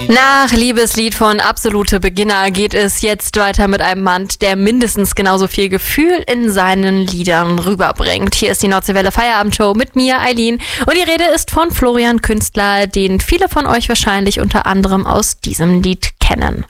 Nach Liebeslied von Absolute Beginner geht es jetzt weiter mit einem Mann, der mindestens genauso viel Gefühl in seinen Liedern rüberbringt. Hier ist die Nordseewelle Feierabendshow mit mir, Eileen. Und die Rede ist von Florian Künstler, den viele von euch wahrscheinlich unter anderem aus diesem Lied kennen.